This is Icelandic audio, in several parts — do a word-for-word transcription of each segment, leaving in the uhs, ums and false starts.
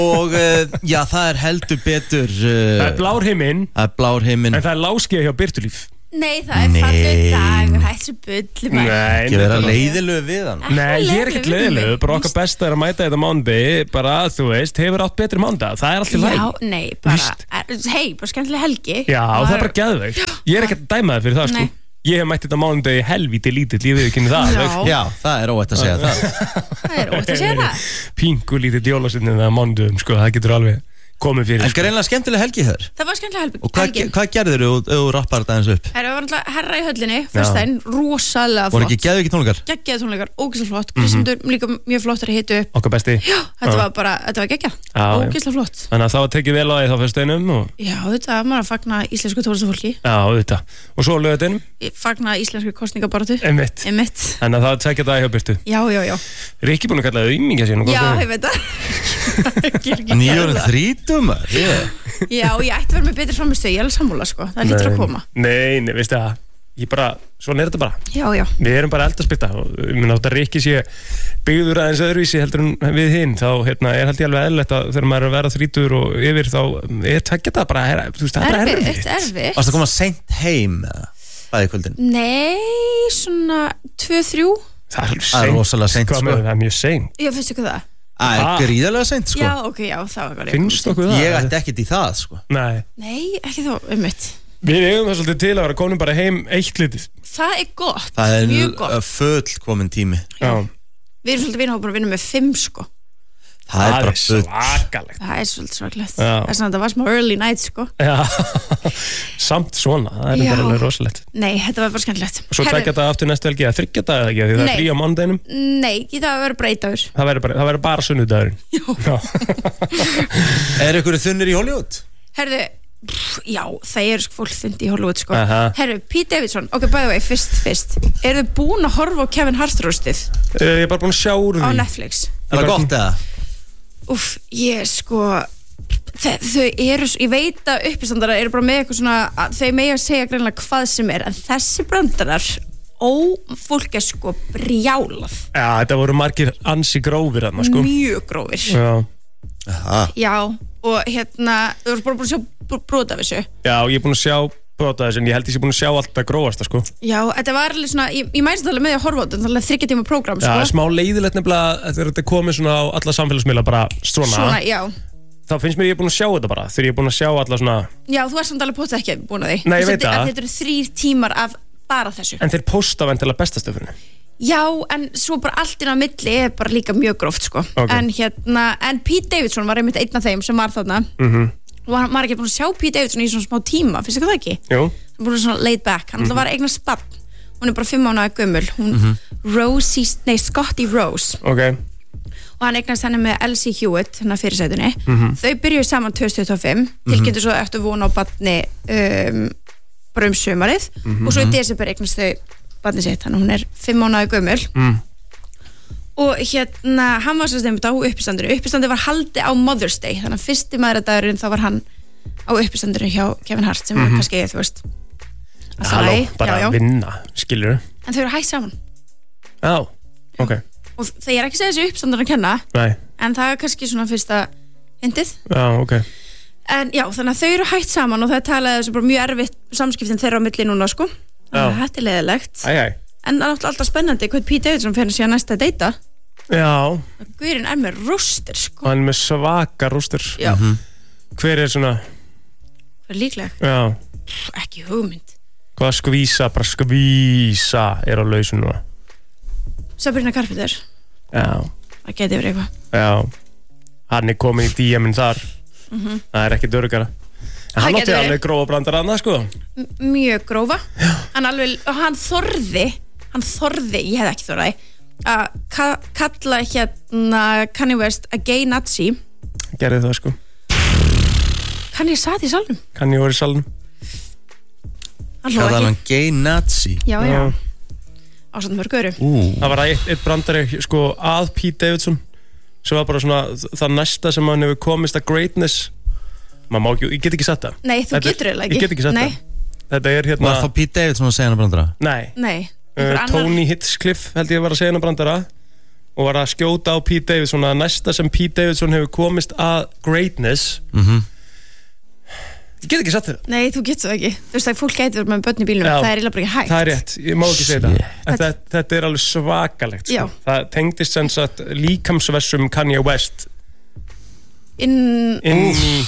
Og uh, já, það er heldur betur uh, Það er blár himinn Það er blár himinn En það er láskeiða hjá Birtulíf Nei, það er fallið dagur Hættu bulli Nei, ekki vera leiðilegu við hann Nei, ég er ekkert leiðilegu Bara okkar besta er að mæta þetta mándi Bara, þú veist, hefur átt betri mánda Það er allt í lagi Já, nei, bara Hei, bara skemmtileg helgi Já, það er bara geðveikt Ég er ekkert dæmaði fyrir það, sko Nei. Ég hef mætt þetta mánuði helvíti lítill, ég viðurkenni það Já. alveg. Já, það er óvægt að segja það Það er óvægt að segja það Píngu lítill jólasveinn það mánuðum, sko, það getur alveg komið fyrir En sko. greinlega skemmtileg helgi þér Það var skemmtileg helgi Og hvað, hvað gerðir þú ef þú rappar þetta eins upp? Það var alltaf herra í höllinni Föstudaginn, rosalega Voru flott ekki geðveikir tónleikar? Geggjaði tónleikar, ógeðslega flott Kristendur líka mjög flottar að hitu upp Okkar besti Já, þetta var bara, þetta var geggjað Já, já. Ógeðslega flott Þannig að það var tekið vel á því þá fyrsteinum og... Já, þetta var maður að fagna íslensku tónlistafólki Já, þetta Og svo lögadeinum Ég Fagna íslensku kosningabaratu Einmitt Einmitt Þannig að það var tekið það hjá Birtu Já, já, já Rikki búin að kalla það auðmingja sín Já, ég veit það Nýjórinn þrítum Já, ég ætti að vera með betri framistöð Ég er alveg sammála, sko, það lítur að koma Nei, nei, veistu það Ég bara, svona er þetta bara Já, já Við erum bara eldaspyrta og ég meina þetta Rikki sé byggður aðeins öðruvísi heldur en við hinn þá hérna, er held ég alveg eðlilegt að þegar maður er að vera þrítugur og yfir þá er tveggja það bara er, þú veist, það er bara Erfitt, erfitt erfitt Varstu að koma seint heim bæði kvöldin? Nei, svona tvö, þrjú Það er alveg Það er seint rosalega seint, Hvað sko. með það er mjög seint Já, finnstu hvað það? Það er Ah. gríðarlega seint sko Já, ok, já, það var hvað Finnst okkur það? Ég ætti ekkert í það sko Nei Nei, ekki þó, um mitt Við eigum það svolítið til að vera komin bara heim eitt litið Það er gott, Það er mjög gott uh, fullkomin tími Já Við erum svolítið vinahópur að vinna með fimm, sko Það er bara full svakalegt Það er svolítið svakalegt Já. Það er svona að það var smá early night, sko Já Samt svona, það er Já. bara alveg rosalegt Nei, þetta var bara skemmtilegt Og svo Herru, tvekja þetta aftur næstu helgi eða þryggja þetta eða ekki því það Nei. er frí á mánudeginum Nei, ekki það að vera breytaður Það verður bara, það verður bara sunnudagurinn Já Er ykkur þunnir í Hollywood? Herðu, pff, já, það er sko fólk þundi í Hollywood, sko Aha. Herðu, Pete Davidson, ok, by the way, fyrst, fyrst Eru þið búin að horfa á Kevin Hart roastið Ég er bara búin að sjá úr á því Netflix? Er það gott eða? Úff, ég sko þe- þau eru, ég veit að uppistandara eru bara með eitthvað svona, að þau mega segja greinlega hvað sem er, en þessi brandarar ó, fólk er sko brjálað, Já, þetta voru margir ansi grófir þarna, sko mjög grófir Já, Aha. já, og hérna þú eru bara búin að sjá brot af þessu Já, ég er búin að sjá brota þess en ég held ég sé búin að sjá allt það grófasta, sko já, þetta var alveg svona, ég, ég mælst alveg með því að horfa á þetta, þannig að þriggja tíma prógram, Já, sko smá leiðilegt nefnilega að þegar þetta er komið svona á alla samfélagsmiðla bara svona, svona, já, þá finnst mér ég er búin að sjá þetta bara þegar ég er búin að sjá alla svona já, þú ert samt alveg potið ekki búin að því Nei, ég Þessi- veit það. að þetta eru þrír tímar af bara þessu En þeir posta vendilega bestastöfunni Já, en svo bara allt inn á milli er bara líka mjög gróft, sko Ok. en hérna, en Pete Davidson var einmitt einn af þeim sem var þarna Mhm. og hann var ekki búin að sjá Pete Davidson í svona smá tíma, finnst það ekki? Jú, Hann búin svona laid back, hann alltaf var eignast barn hún er bara fimm mánaða gömul hún, Rosie, nei Scotty Rose ok og hann eignast henni með Elsie Hewitt hennar fyrirsætunni, þau byrjuðu saman tvö þúsund tuttugu og fimm, tilkynntu svo eftir vona á barni um, bara um sumarið og svo í desember eignast þau barni sitt, þannig að hún er fimm mánaða gömul mm. og hérna, hann var sem stemt á uppistandinu uppistandi var haldi á Mother's Day þannig að fyrsti maðuradagurinn þá var hann á uppistandinu hjá Kevin Hart sem var kannski, þú veist alltaf Halló, lagi, bara já, já. að vinna, skilur en þau eru hægt saman Já, ok, og þeir er ekki að segja þessu uppstandinu að kenna nei, en það er kannski svona fyrsta hindið já, ok en já, þannig að þau eru hægt saman og það er talað þessu bara mjög erfitt samskiptin þeirra á milli núna, sko þannig að þetta er leðilegt Æ, æ, en það er alltaf, alltaf spennandi hvað Pete Davidson fyrir síðan næsta að deyta já, Guðurinn er með rústir, sko hann er með svaka rústur já, Hver er svona, það er líkleg já Pff, ekki hugmynd Hvað skvísa, bara skvísa er á lausu núna Sabrina Carpenter, Já, það geti verið eitthvað já Hann er komin í D M-in þar Það er ekki dörgara En Það hann gæti átti verið. alveg grófa brandar annað, sko M- mjög grófa hann alveg, og hann þorði hann þorði, ég hef ekki þorði að ka kalla hérna Kanye West a gay Nazi Gerði það, sko Kanye satt í salnum Kann ég voru í salnum hann hló Hvað er ekki, hann gay nazi? já já, Já. ásatt mörg öru Ú, Það var eitt, eitt brandari, sko, að Pete Davidson sem var bara svona það næsta sem hann hefur komist að greatness maður má ekki, ég get ekki sagt það nei, þú Þetta er- getur eiginlega ekki Ég get ekki sagt nei, það Þetta er hérna var þá Pete Davidson að segja hann að brandara? Nei, nei, uh, einhver annar Tony Hinchcliffe held ég var að segja hann brandara og var að skjóta á Pete Davidson að næsta sem Pete Davidson hefur komist að greatness Mhm. Ég get ekki satt þér Nei, þú getur það ekki. Þú veist að fólk gæti verið með börn í bílnum, Já. það er eiginlega bara ekki hægt. Það er rétt, ég má ekki segja Shit. það þetta, þetta er alveg svakalegt sko. Já. Það tengdist sem sagt líkamsvessum Kanye West Inn inn í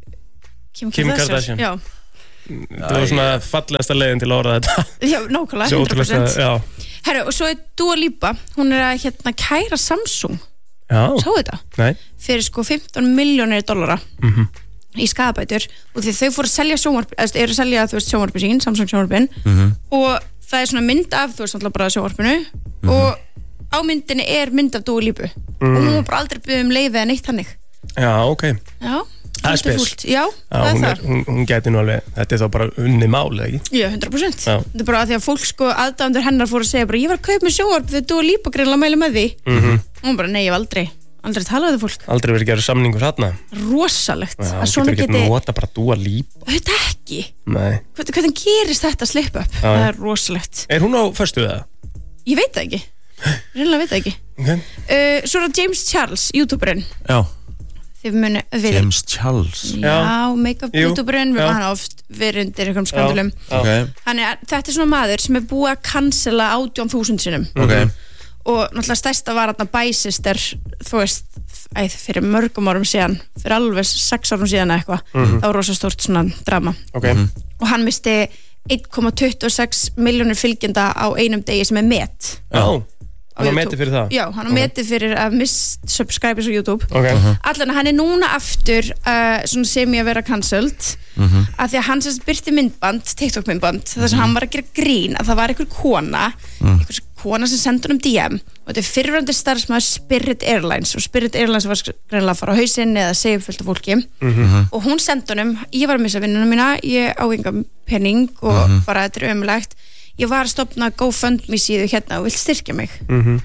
Kim Kim Kardashian. Kardashian. Já, Það var svona fallegasta leiðin til að orða þetta já, nákvæmlega, Svo hundra ótrúlega, prósent. já Herru, og svo er Dua Lipa, hún er að hérna kæra Samsung, Já, sáu þetta? nei Fyrir sko fimmtán milljónir dollara Mhm. í skaðabætur og því þau fóru að selja sjónvarp, eða eru að selja þú veist sjónvarpi sín, Samsung sjónvarpin Mhm. og það er svona mynd af, þú veist alltaf bara sjónvarpinu og á myndinni er mynd af Dua Lipu og hún var bara aldrei byggð um leiði en eitt hannig. Já, ok Já, Það er svolítið spes. fúlt. Já, Já, það er hún, er, það. hún, hún gæti nú alveg, þetta er þá bara unni mál, eða ekki? Já, hundra prósent. Já. Þetta er bara að því að fólk sko aðdáðandur hennar fóru að segja bara ég var að kaupa með sjónvarp þegar Dua Lipa greinlega mæli með því Mm og hún bara nei, ég hef aldrei aldrei talað við fólk. Aldrei verið að gera samningur þarna Rosalegt Já, að hún svona getur ekki geti nota bara Dua Lipa Þetta ekki. Nei Hvernig, hvernig gerist þetta slip up? Já, Það já. er rosalegt. Er hún á föstu það? Ég veit það ekki. Reynilega veit það ekki. Okay. Uh, svo er það James Charles, youtuberinn. Já, Þið muni við James Charles Já, Já. make-up Jú, youtuberinn, við já. hann oft verið undir einhverjum skandulum. Já. Ok, Hann er, þetta er svona maður sem er búið að cancela átján þúsund sinnum ok og náttúrulega stærsta var þarna Bæsister, þú veist, æ, fyrir mörgum árum síðan, fyrir alveg sex árum síðan eða eitthvað, það var rosa stórt svona drama Ok og hann misti einn komma tuttugu og sex milljónir fylgjenda á einum degi sem er met Já, á hann var YouTube. metið fyrir það Já, hann var metið fyrir að mist subscribers á YouTube. Ok Allan hann er núna aftur uh, svona sem ég að vera cancelled Mhm. af því að hann sérst byrti myndband, TikTok myndband þar sem hann var að gera grín að það var einhver kona einhver kona sem sendur um D M og þetta er fyrrverandi starfsmaður Spirit Airlines og Spirit Airlines var greinlega að fara á hausinn eða segja fullt af fólki og hún sendi honum, ég var að missa vinnuna mína ég á engan penning og bara þetta er ömulegt ég var að stopna GoFundMe síðu hérna og vill styrkja mig Mhm.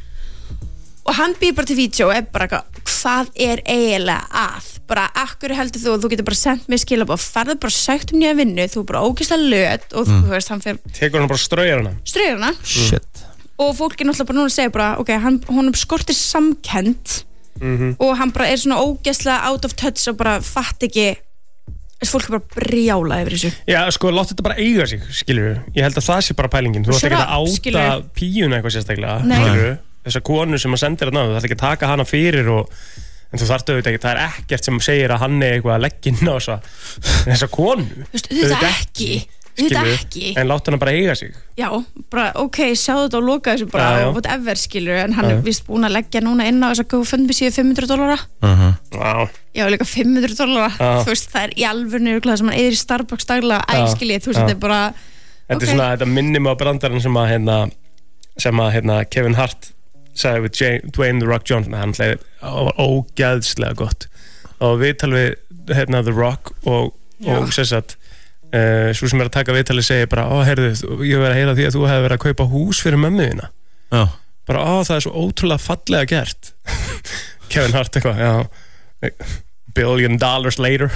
og hann býr bara til vídeo og er bara eitthvað, hvað er eiginlega að bara, akkur heldur þú að þú getur bara sendt mig skilabóð, farðu bara sagt um nýja vinnu þú er bara ógeðslega löt og þú veist, hann fyrir Tekur hann bara straujar hana strauður hana Shit og fólk er náttúrulega bara núna að segja bara, ok, hann, honum skortir samkennd Mhm. og hann bara er svona ógeðslega out of touch og bara fatt ekki fólk er bara brjála yfir þessu Já, sko, látt þetta bara eiga sig, skilur Ég held að það sé bara pælingin Þú ætti Shut ekki up, að áta skilurðu. píuna eitthvað sérstaklega Nei. Skilur Þessa konu sem að sendir hann á Þú þarf ekki að taka hana fyrir og En þú þarf auðvitað ekki, það er ekkert sem segir að hann er eitthvað að leggja inn á þessa, þessa konu Þú veist, auðvitað ekki auðvitað skilurðu. ekki En látt hana bara eiga sig já, bara ok, sjáðu þetta og loka þessu bara Já, já. og whatever skilur en hann Já, er já. vist búin að leggja núna inn á þess að GoFundMe síðu fimm hundruð dollara Mhm. Vá, já, líka fimm hundruð dollara Já. þú veist, það er í alvörinu sem hann eður í Starbucks daglega Já, æskiljið, þú veist, já. þetta er bara Þetta Ok. er svona, þetta minnir mig á brandarinn sem að hérna, sem að hérna, Kevin Hart sagði við Jay, Dwayne The Rock Johnson hann hlæði, það var ógæðslega gott og viðtal við hérna, The Rock og, og sem sagt uh, svo sem er að taka viðtali segir bara, ó, heyrðu, þú- ég verið að heyra því að þú hefði verið að kaupa hús fyrir mömmu þína Já bara, ó, það er svo ótrúlega fallega gert Kevin Hart eitthvað, já billion dollars later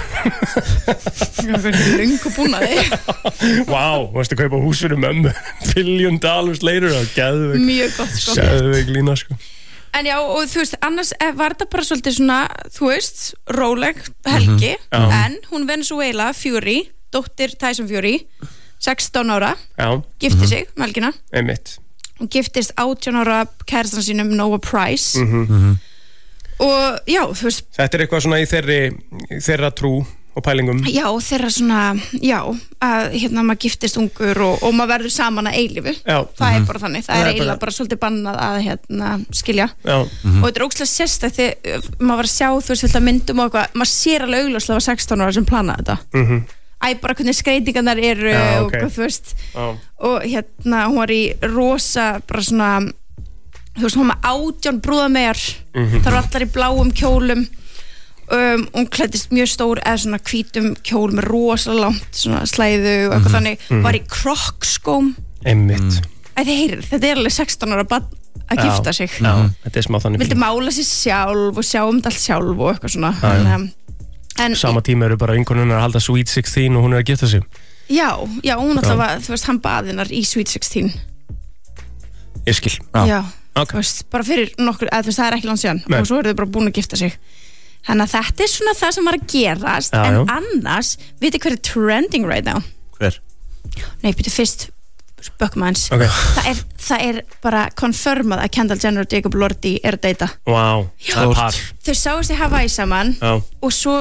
löngu búin að þig wow, varstu að kaupa hús fyrir mömmu billion dollars later, það var geðveik mjög gott sko geðveik lína sko en já, og þú veist, annars eh, var þetta bara svolítið svona, þú veist, róleg helgi, Já. en hún Venezuela Fury, dóttir Tyson Fury sextán ára, já, gifti sig um helgina, einmitt hún giftist átján ára kærastan sínum Noah Price Mhm. og já, þú veist þetta er eitthvað svona í þeirri í þeirra trú og pælingum já, þeirra svona, já að hérna maður giftist ungur og, og maður verður saman að eilífu, já, það er bara þannig það Það er er bara- eiginlega bara svolítið bannað að hérna skilja já, og þetta er ógæslega sérstætt þegar maður var að sjá, þú veist, þetta myndum og eitthvað maður sér alveg augljóslega var sextán ára sem planaði þetta mhm, æ, bara hvernig skreitingarnar eru Já, og ok. hvað, þú veist já, og hérna, hún var í rosa bara svona þú veist, hún var með átján brúðamegar Mhm. þar var allar í bláum kjólum um, hún klæddist mjög stór eða svona hvítum kjól með rosa langt svona slæðu og eitthvað þannig var í krokkskóm einmitt æ, þið heyrir, þetta er alveg sextán ára barn að Já, gifta sig já, þetta er smá þannig vildi fíling. mála sér sjálf og sjá um þetta allt sjálf og eitthvað svona Já, já. Þannig að- en sama tíma eru bara vinkonunnar að halda Sweet sixteen og hún er að geta sig já, já, hún alltaf var, þú veist, hann baðinar í Sweet sixteen ég skil Já. já, okay. veist, bara fyrir nokkur, eða þú veist, það er ekki langt síðan Nei. og svo eru þau bara búin að gifta sig þannig að þetta er svona það sem var að gerast Já, en já. annars, veitir hver er trending right now? Hver? Nei, byrju fyrst spökkum aðeins okay. það, er, það er bara confirmað að Kendall Jenner og Jacob Lordi er að deyta Wow, það er par þau sáast í Hawaii saman Já. og svo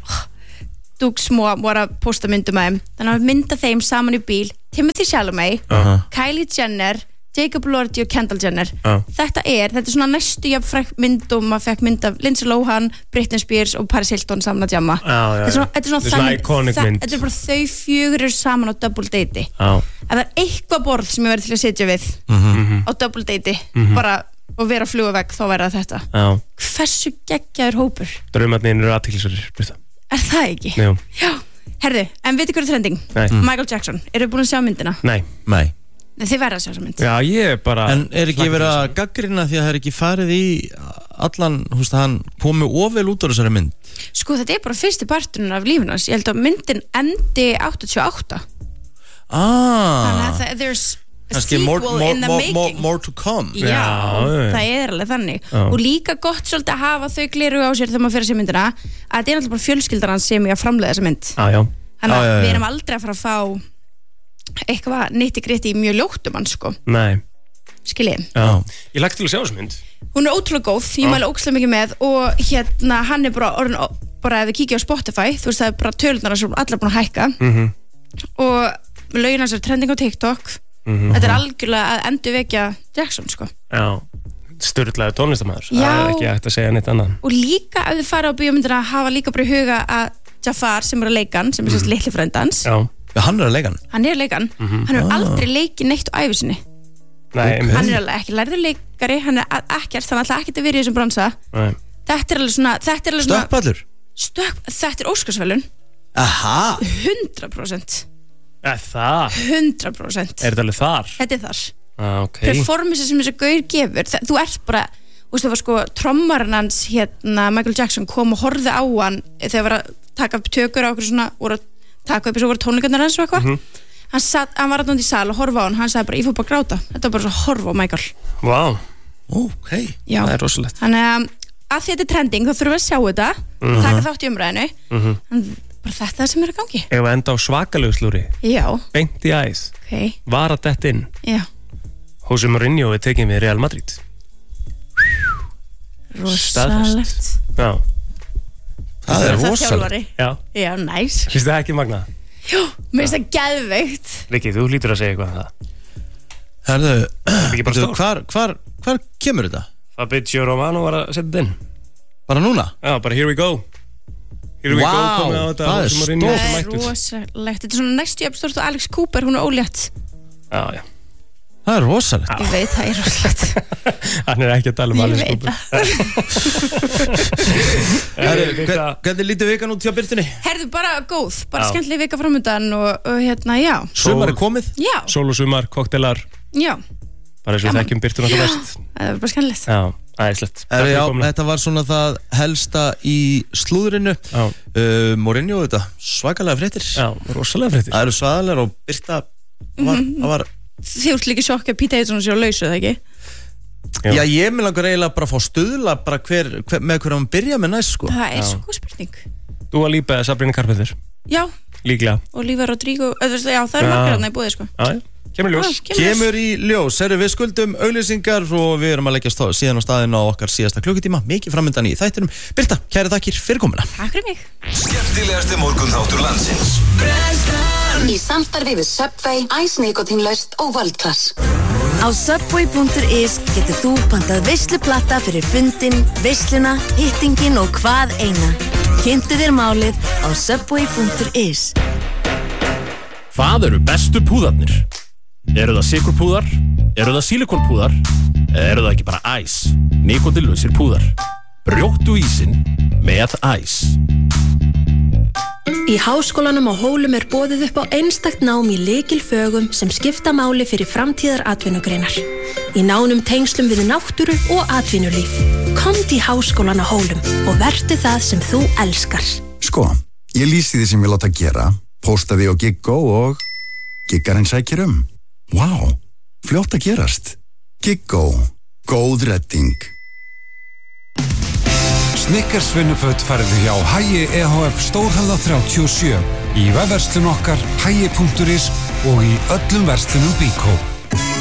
Dúk smó voru að posta myndum að þeim þannig að mynda þeim saman í bíl Timothy Chalamet, uh-huh. Kylie Jenner Jacob Lordi og Kendall Jenner uh. þetta er, þetta er svona næstu jafn fræk mynd og maður fekk mynd af Lindsay Lohan Britney Spears og Paris Hilton saman að jamma Já, já, þetta er svona, þetta er svona, Þetta er svona þannig- iconic þa- mynd. þetta er bara þau fjögur eru saman á double date Já. ef það er eitthvað borð sem ég verið til að sitja við Mhm. á double date bara og vera að fljúga veg þá verða þetta Já. hversu geggjaður hópur Draumarnir eru athyglisverðir, Birta. er það ekki? Jú. Já, herðu, en veitir hvað er trending? Nei. Michael Jackson, eru þið búin að sjá myndina? Nei. Nei. Nei, þið verða að sjá þessa mynd Já, ég er bara En er ekki verið að gaggrina því að það er ekki farið í allan, þú veist að hann komi ofel út á þessari mynd? Sko, þetta er bara fyrsti parturinn af lífinu hans. Ég held að myndin endi áttatíu og átta Ah, þannig að það, there's a kannski sequel more, more, in the more, making more, more to come. Já, Já, já. það er alveg þannig Já. og líka gott svolítið að hafa þau gleru á sér þegar maður fyrir að sé myndina að þetta er náttúrulega bara fjölskyldar hans sem ég að framleiða þessa mynd Já, já. þannig Já, að já, já. við erum aldrei að fara að fá eitthvað nýtti gritti í mjög ljóttum hann sko, Nei. skiljið Já. Ég lagt til að sjá þessu mynd. hún er ótrúlega góð, ég mæli ókslega mikið með og hérna hann er bara orðin, bara ef við kíkja á Spotify, þú veist það er bara tölunar sem allar búin að hækka Mhm. og lögin hans er trending á TikTok Mhm. þetta er algjörlega að endur vekja Jackson sko Já. Sturlaði tónlistamæður. Já. Það er ekki hægt að segja neitt annað. og líka ef þið fara á bíómyndina hafa líka bara í huga að Jafar sem er að leikan sem er sérst litli frændans Já. Já, hann er að leika hann. hann er að leikan, hann hefur aldrei leikið neitt á ævi sinni Nei, Ok. hann er alveg ekki lærður leikari hann er að- ekkert, hann er alltaf ekkert að vera í þessum bransa Nei. þetta er alveg svona, þetta er alveg svona Stökkpallur. stökk, þetta er Óskarsvelun Aha. hundrað prósent Er það? hundrað prósent Er þetta alveg þar? þetta er þar Ah, ok. performance sem þessi gaur gefur það, þú ert bara, þú veist það var sko trommarinn hans hérna Michael Jackson kom og horfði á hann þegar var að taka upp tökur á okkur svona voru að taka upp þessu voru tónleikarnir hans og eitthvað Mhm. hann, satt, hann var alltaf í sal og horfa á hann hann sagði bara ég fór bara að gráta þetta var bara svo að horfa á Michael Vá. Ok. Já. Það er rosalegt. þannig að að því þetta er trending þá þurfum við að sjá þetta Mhm. taka þátt í umræðinu Mhm. en bara þetta er það sem er að gangi Ef við enda á svakalegu slúri, já, beint í æð, ok, var að detta inn, já Jose Mourinho er tekinn við Real Madrid. rosalegt Já. Það er það rosalegt. þjálfari Já. já, næs Finnst það ekki magna? jú, mér finnst það geðveikt Rikki, þú hlýtur að segja eitthvað um það. Herðu, ekki bara veitu, stórt? hvar, hvar, hvar kemur þetta? Fabrizio Romano var að setja þetta inn. Bara núna? Já, bara here we go. Here we Vá, go, komið á þetta. það er Jose Mourinho stórt. sem það er mættur. rosalegt þetta er svona næstu jafnstort og Alex Cooper, hún er ólétt Já, já. Það er rosalegt. ég veit það er rosalegt Hann er ekki að tala um ég Alex veit Cooper. það Herðu, Birta- hvern- hvernig lítið vikan út hjá Byrtunni? herðu bara góð, bara Já. skemmtileg vika framöndan og, og hérna, já Sumar er komið. já, Sól og sumar, koktelar, já, bara eins og við Gaman. þekkjum Byrtuna það best. það er bara skemmtilegt Já, æðislegt. Takk Herðu, fyrir já, komuna. þetta var svona það helsta í slúðrinu. Já, Uh, Mourinho, þetta, svakalega fréttir. já, rosalega fréttir. Það eru svaðalega og Byrta var, Mhm. það var, þið ert líka sjokk að Pete Davidson sé á lausu, það ekki? Já. já, ég vil langar eiginlega bara fá stuðla bara hver, hver, með hverjum hann byrja með næst, sko. það er Já. svo góð spurning Dua Lipa eða Sabrina Carpenter, já, líklega. Oliver Rodrigo eða, þú veist, já, það eru Já. margar hérna í búið sko. Já, já, kemur ljós. Já, kemur ljós. Kemur í ljós, herru, við skuldum auglýsingar og við erum að leggja stá, síðan á staðinu á okkar síðasta klukkutíma, mikið framöndan í þættinum. Birta, kæri þakkir fyrir komuna. takk fyrir mig Skemmtilegasti morgunþáttur landsins. Í samstarfi við Subway, Ice Nikotinlaust og World-Class. Á subway punktur is getur þú pantað veisluplatta fyrir fundin, veisluna, hittingin og hvað eina. Kynntu þér málið á subway punktur is. Hvað eru bestu púðarnir? Eru það sykurpúðar? Eru það sílikonpúðar? Eða eru það ekki bara æs? Nikotinlausir púðar. Brjóttu ísinn með æs. Í Háskólanum á Hólum er boðið upp á einstakt nám í lykilfögum sem skipta máli fyrir framtíðar atvinnugreinar. Í nánum tengslum við náttúru og atvinnulíf. Komdu í Háskólan á Hólum og vertu það sem þú elskar. Sko, ég lýsi því sem ég láta gera, posta því á Giggo og giggarinn sækir um. Vá, fljótt að gerast. Giggo. góð redding. Snickers vinnuföt færðu hjá Hagi E H F Stórhöfða þrjátíu og sjö í vefverslun okkar hagi punktur is og í öllum verslunum Bíkó.